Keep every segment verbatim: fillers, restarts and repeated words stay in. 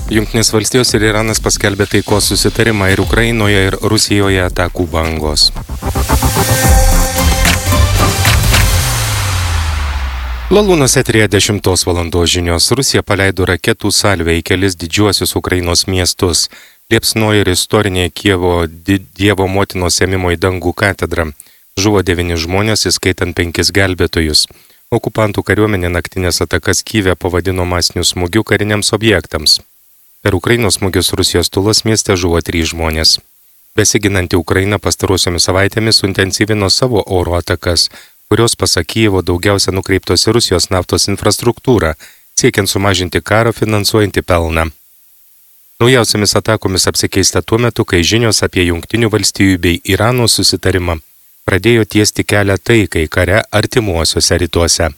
Jungtinės valstijos ir Iranas paskelbė taikos susitarimą ir Ukrainoje, ir Rusijoje atakų bangos. Lalūnos eteryje dešimtos valandos žinios. Rusija paleido raketų salvę į kelis didžiuosius Ukrainos miestus. Liepsnojo ir istorinė Kievo Dievo motinos ėmimo į dangų katedra. Žuvo devyni žmonės, įskaitant penkis gelbėtojus. Okupantų kariuomenė naktinės atakas Kyve pavadino masiniu smūgiu kariniams objektams. Per Ukrainos smūgius Rusijos Tulos mieste žuvo trys žmonės. Besiginanti Ukraina pastarosiomis savaitėmis suintensyvino savo oro atakas, kurios pasak Kijevo daugiausia nukreiptos į Rusijos naftos infrastruktūrą, siekiant sumažinti karą finansuojantį pelną. Naujausiamis atakomis apsikeista tuo metu, kai žinios apie Jungtinių valstijų bei Irano susitarimą pradėjo tiesti kelią taikai kare artimuosiuose rytuose.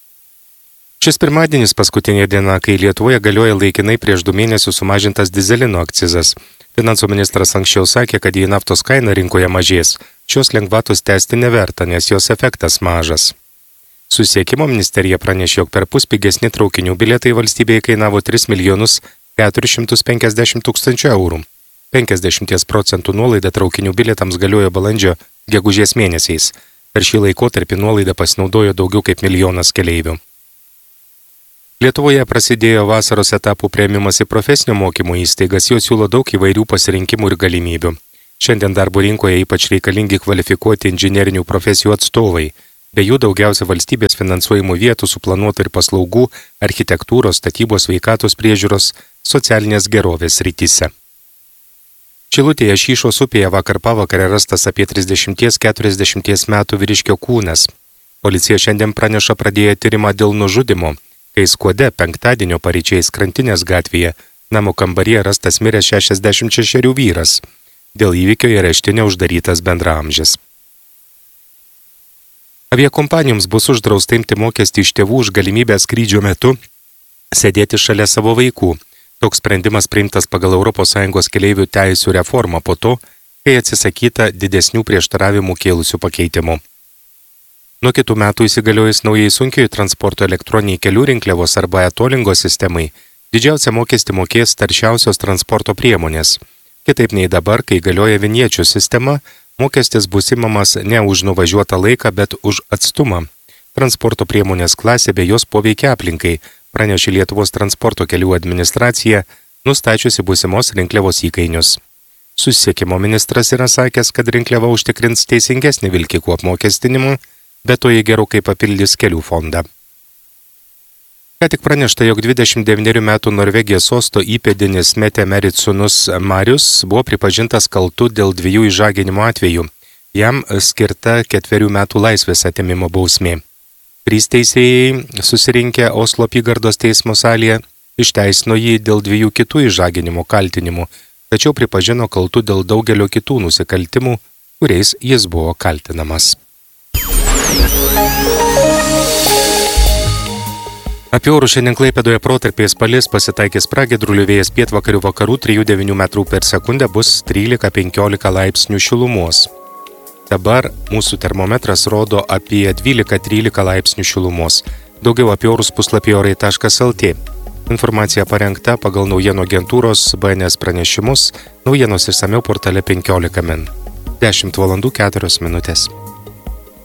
Šis pirmadienis paskutinė diena, kai Lietuvoje galioja laikinai prieš du mėnesius sumažintas dizelino akcizas. Finansų ministras anksčiau sakė, kad jei naftos kaina rinkoje mažės, šios lengvatos tęsti neverta, nes jos efektas mažas. Susisiekimo ministerija pranešė, jog per pus pigesni traukinių bilietai valstybėje kainavo tris milijonus keturis šimtus penkiasdešimt tūkstančių eurų. penkiasdešimt procentų nuolaida traukinių bilietams galiojo balandžio gegužės mėnesiais. Per šį laikotarpį nuolaida pasinaudojo daugiau kaip milijonas keleivių. Lietuvoje prasidėjo vasaros etapų priėmimas į profesinio mokymo įstaigas, jos siūlo daug įvairių pasirinkimų ir galimybių. Šiandien darbo rinkoje ypač reikalingi kvalifikuoti inžinerinių profesijų atstovai. Be jų daugiausia valstybės finansuojamų vietų suplanuota ir paslaugų, architektūros, statybos, sveikatos priežiūros, socialinės gerovės srityse. Šilutėje Šyšos upėje vakar pavakarę rastas apie trisdešimt keturiasdešimt metų vyriškio kūnas. Policija šiandien praneša pradėję tyrimą dėl nužudimo, kai Skuode penktadienio paryčiais Krantinės gatvėje namo kambaryje rastas miręs šešiasdešimt šešerių vyras. Dėl įvykio į areštinę uždarytas bendraamžis. Aviakompanijoms bus uždrausta imti mokestį iš tėvų už galimybę skrydžio metu sėdėti šalia savo vaikų. Toks sprendimas priimtas pagal Europos Sąjungos keleivių teisių reformą po to, kai atsisakyta didesnių prieštaravimų kėlusių pakeitimų. Nuo kitų metų įsigaliojus naujai sunkiojo transporto elektroniniai kelių rinkliavos arba etolingo sistemai, didžiausią mokestį mokės taršiausios transporto priemonės. Kitaip nei dabar, kai galioja vinječių sistema, mokestis bus imamas ne už nuvažiuotą laiką, bet už atstumą. Transporto priemonės klasė bei jos poveikia aplinkai, pranešė Lietuvos transporto kelių administracija, nustačiusi būsimos rinkliavos įkainius. Susisiekimo ministras yra sakęs, kad rinkliava užtikrins teisingesnį vilkikų apmokestinimą, bet to jie gerokai papildys kelių fondą. Ką tik pranešta, jog dvidešimt devynerių metų Norvegijos sosto įpėdinis Mette Marit sūnus Marius buvo pripažintas kaltu dėl dviejų išžaginimo atvejų. Jam skirta ketverių metų laisvės atėmimo bausmė. Trys teisėjai susirinkę Oslo apygardos teismo salėje išteisino jį dėl dviejų kitų išžaginimo kaltinimų, tačiau pripažino kaltu dėl daugelio kitų nusikaltimų, kuriais jis buvo kaltinamas. Apie orų šiandien Klaipėdoje protarpiais palis pasitaikys pragiedrulių, vėjas pietvakarių vakarų trijų devynių metrų per sekundę, bus trylika penkiolika laipsnių šilumos. Dabar mūsų termometras rodo apie dvylika trylika laipsnių šilumos. Daugiau apie orus puslapyje orai taškas lt. Informacija parengta pagal naujienų agentūros B N S pranešimus, naujienos išsamiau portale penkiolika min. dešimt valandų keturios minutės.